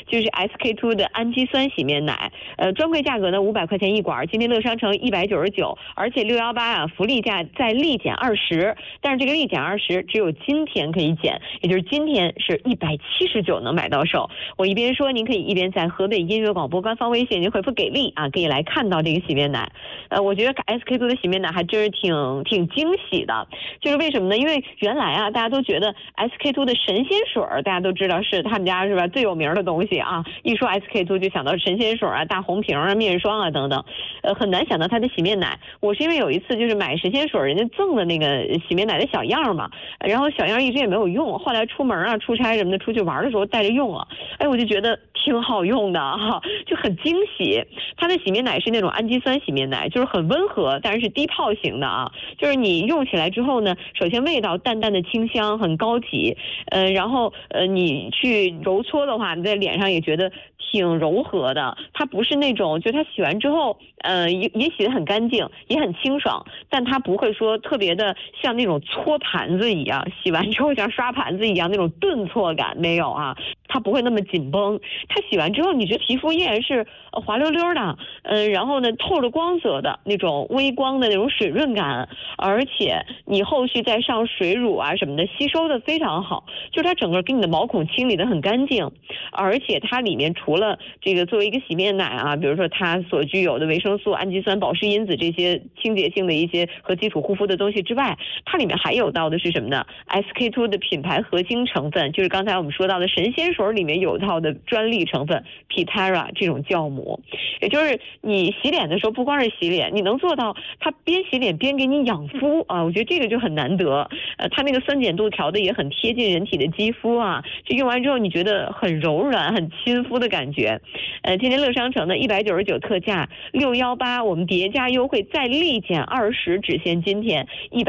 就是 SK2 的氨基酸洗面奶，专柜价格呢500块钱一管，今天乐商城199，而且618啊福利价再立减20，但是这个立减20只有今天可以减，也就是今天是179能买到手。我一边说，您可以一边在河北音乐广播官方微信您回复给力啊，可以来看到这个洗面奶。我觉得 SK2 的洗面奶还真是挺惊喜的，就是为什么呢？因为原来啊大家都觉得 SK2 的神仙水大家都知道是他们家是吧最有名的东西啊，一说 SK2 就想到神仙水啊、大红瓶啊、面霜啊等等，很难想到它的洗面奶。我是因为有一次就是买神仙水，人家赠的那个洗面奶的小样嘛，然后小样一直也没有用，后来出门啊、出差什么的、出去玩的时候带着用了，我就觉得挺好用的哈，就很惊喜。它的洗面奶是那种氨基酸洗面奶，就是很温和，但是低泡型的啊，就是你用起来之后呢，首先味道淡淡的清香，很高级，然后你去揉搓的话，你在脸上也觉得挺柔和的，它不是那种就它洗完之后也洗得很干净，也很清爽，但它不会说特别的像那种搓盘子一样，洗完之后像刷盘子一样那种顿挫感没有啊，它不会那么紧绷，它洗完之后你觉得皮肤依然是滑溜溜的，然后呢透着光泽的那种微光的那种水润感，而且你后续再上水乳啊什么的吸收的非常好，就是它整个给你的毛孔清理的很干净，而且它里面除了这个作为一个洗面奶啊，比如说它所具有的维生素、氨基酸、保湿因子这些清洁性的一些和基础护肤的东西之外，它里面还有到的是什么呢？ SK2 的品牌核心成分就是刚才我们说到的神仙水里面有套的专利成分 Pitera 这种酵母，也就是你洗脸的时候不光是洗脸，你能做到它边洗脸边给你养肤啊，我觉得这个就很难得。它那个酸碱度调的也很贴近人体的肌肤啊，就用完之后你觉得很柔软、很亲肤的感觉。今天乐商城的199特价，618我们叠加优惠再立减20，只限今天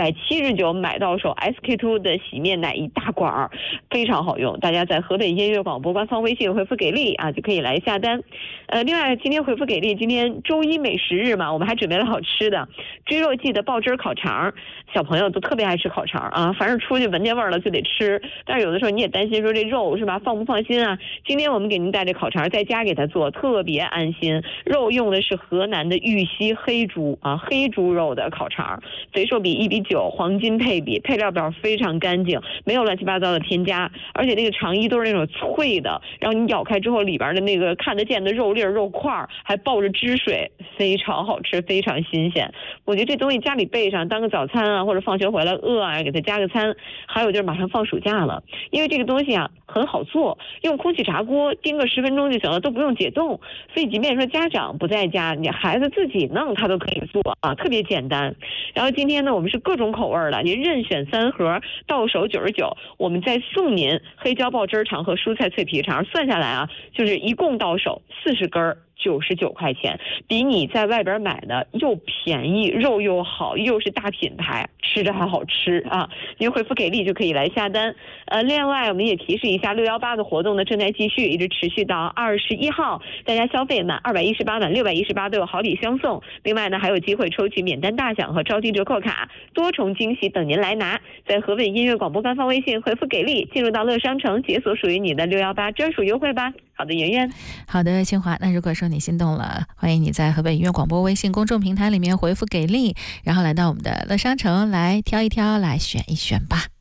179买到手 SK2 的洗面奶一大管，非常好用。大家在河北音乐广播官方微信回复给力啊，就可以来下单。另外今天回复给力，今天周一美食日嘛，我们还准备了好吃的追肉季的爆汁烤肠，小朋友都特别爱吃烤肠啊，反正出去闻见味儿了就得吃，但是有的时候你也担心说这肉是吧放不放心啊。今天我们给您带这烤肠在家给它做，特别安心。肉用的是河南的玉溪黑猪啊，黑猪肉的烤肠，肥瘦比1:9，黄金配比，配料表非常干净，没有乱七八糟的添加，而且那个肠衣都是那种脆的，然后你咬开之后里边的那个看得见的肉粒肉块还抱着汁水，非常好吃，非常新鲜。我觉得这东西家里备上当个早餐啊，或者放学回来饿啊给它加个餐。还有就是马上放暑假了，因为这个东西啊很好做，用空气炸锅叮个10分钟就行了，都不用解冻，所以即便说家长不在家，你孩子自己弄他都可以做啊，特别简单。然后今天呢我们是各种口味的，您任选3盒，到手99，我们再送您黑椒爆汁肠和蔬菜脆皮肠，算下来啊就是一共到手40根99块钱，比你在外边买的又便宜，肉又好，又是大品牌，吃着还好吃啊！您回复给力就可以来下单。另外我们也提示一下，618的活动呢正在继续，一直持续到21号，大家消费满218满618都有好礼相送。另外呢还有机会抽取免单大奖和超低折扣卡，多重惊喜等您来拿。在河北音乐广播官方微信回复给力，进入到乐商城解锁属于你的618专属优惠吧。好的，圆圆。 好的，清华。那如果说你心动了，欢迎你在河北音乐广播微信公众平台里面回复给力，然后来到我们的乐商城来挑一挑，来选一选吧。